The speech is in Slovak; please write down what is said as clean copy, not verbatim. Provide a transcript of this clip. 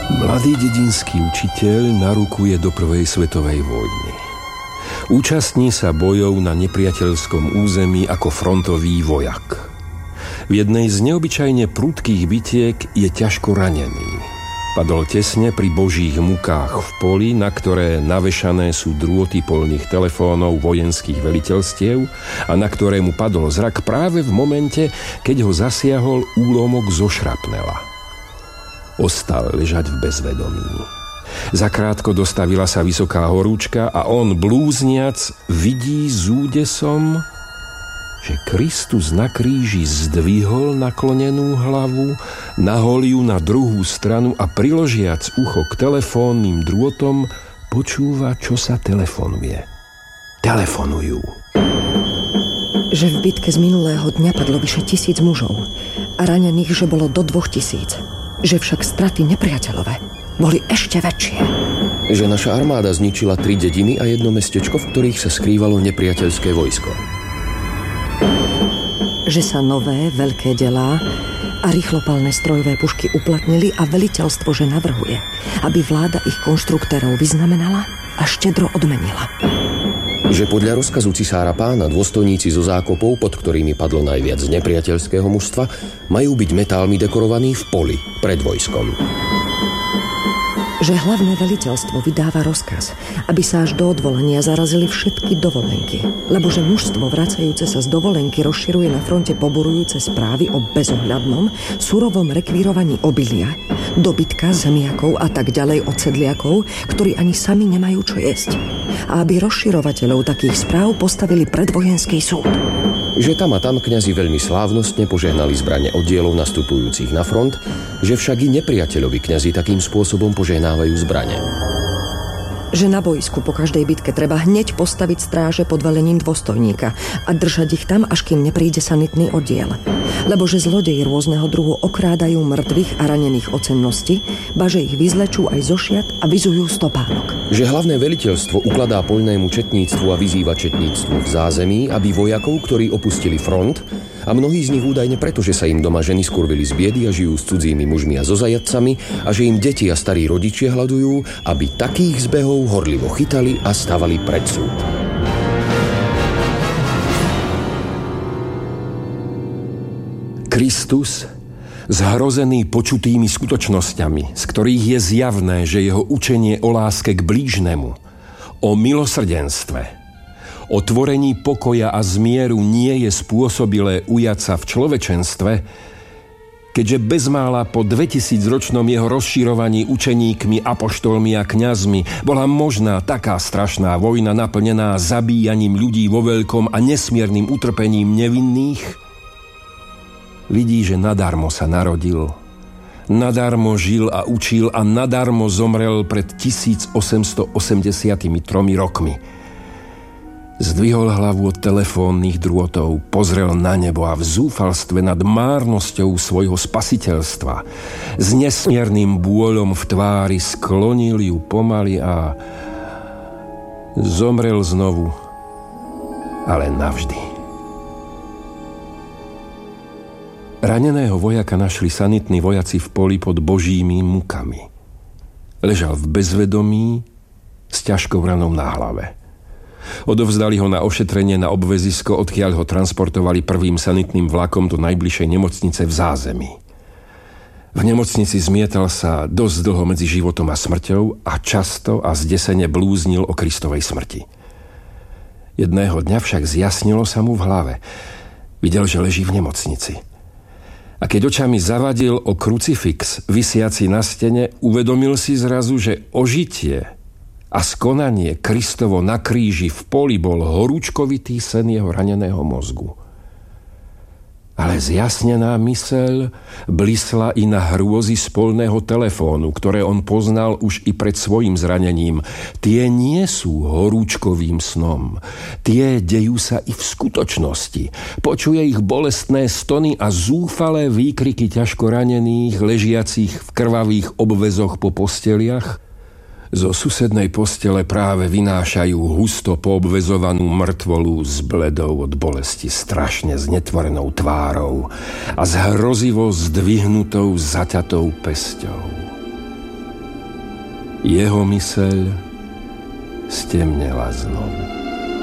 Mladý dedinský učiteľ narukuje do prvej svetovej vojny. Účastní sa bojov na nepriateľskom území ako frontový vojak. V jednej z neobyčajne prudkých bitiek je ťažko ranený. Padol tesne pri božích mukách v poli, na ktoré navešané sú drôty polných telefónov vojenských veliteľstiev a na ktoré mu padol zrak práve v momente, keď ho zasiahol úlomok zo šrapnela. Ostal ležať v bezvedomí. Zakrátko dostavila sa vysoká horúčka a on, blúzniac, vidí s údesom, že Kristus na kríži zdvihol naklonenú hlavu, nahol ju na druhú stranu a priložiac ucho k telefónnym drôtom počúva, čo sa telefonuje. Telefonujú. Že v bitke z minulého dňa padlo vyše 1000 mužov a ranených, že bolo do 2000. Že však straty nepriateľové boli ešte väčšie. Že naša armáda zničila 3 dediny a jedno mestečko, v ktorých sa skrývalo nepriateľské vojsko. Že sa nové, veľké delá a rýchlopalné strojové pušky uplatnili a veliteľstvo, že navrhuje, aby vláda ich konštruktérov vyznamenala a štedro odmenila. Že podľa rozkazu cisára pána dôstojníci zo zákopov, pod ktorými padlo najviac nepriateľského mužstva, majú byť metálmi dekorovaní v poli pred vojskom. Že hlavné veliteľstvo vydáva rozkaz, aby sa až do odvolania zarazili všetky dovolenky, lebo že mužstvo vracajúce sa z dovolenky rozširuje na fronte poburujúce správy o bezohľadnom, surovom rekvírovaní obilia, dobytka, zemiakov a tak ďalej od sedliakov, ktorí ani sami nemajú čo jesť. A aby rozširovateľov takých správ postavili pred vojenský súd. Že tam a tam kňazi veľmi slávnostne požehnali zbrane oddielov nastupujúcich na front, že však i nepriateľovi kňazi takým spôsobom požehnávajú zbrane. Že na boisku po každej bitke treba hneď postaviť stráže pod velením dôstojníka a držať ich tam, až kým nepríde sanitný oddiel. Lebo že zlodeji rôzneho druhu okrádajú mŕtvych a ranených o cennosti, ba že ich vyzlečú aj zo šiat a vyzujú stopánok. Že hlavné veliteľstvo ukladá poľnému četníctvu a vyzýva četníctvu v zázemí, aby vojakov, ktorí opustili front, a mnohí z nich údajne preto, že sa im doma ženy skurvili z biedy a žijú s cudzími mužmi a so zajatcami a že im deti a starí rodičia hľadujú, aby takých zbehov horlivo chytali a stavali pred súd. Kristus, zhrozený počutými skutočnosťami, z ktorých je zjavné, že jeho učenie o láske k blížnemu, o milosrdenstve, o tvorení pokoja a zmieru nie je spôsobilé ujať sa v človečenstve, keďže bezmála po 2000-ročnom jeho rozširovaní učeníkmi, apoštolmi a kňazmi bola možná taká strašná vojna naplnená zabíjaním ľudí vo veľkom a nesmiernym utrpením nevinných, vidí, že nadarmo sa narodil, nadarmo žil a učil a nadarmo zomrel pred 1883 rokmi. Zdvihol hlavu od telefónnych drôtov, pozrel na nebo a v zúfalstve nad márnosťou svojho spasiteľstva s nesmierným bôľom v tvári sklonil ju pomaly a zomrel znovu, ale navždy. Raneného vojaka našli sanitní vojaci v poli pod božími mukami. Ležal v bezvedomí s ťažkou ranou na hlave. Odovzdali ho na ošetrenie na obväzisko, odkiaľ ho transportovali prvým sanitným vlakom do najbližšej nemocnice v zázemí. V nemocnici zmietal sa dosť dlho medzi životom a smrťou a často a zdesene blúznil o Kristovej smrti. Jedného dňa však zjasnilo sa mu v hlave. Videl, že leží v nemocnici. A keď očami zavadil o krucifix visiaci na stene, uvedomil si zrazu, že ožitie a skonanie Kristovo na kríži v poli bol horúčkovitý sen jeho raneného mozgu. Ale zjasnená myseľ blisla i na hrôzy z polného telefónu, ktoré on poznal už i pred svojim zranením. Tie nie sú horúčkovým snom. Tie dejú sa i v skutočnosti. Počuje ich bolestné stony a zúfalé výkriky ťažko ranených, ležiacich v krvavých obväzoch po posteliach. Zo susednej postele práve vynášajú husto poobvezovanú mŕtvolu s bledou od bolesti, strašne znetvorenou tvárou a s hrozivo zdvihnutou zaťatou pesťou. Jeho myseľ stemnela znovu.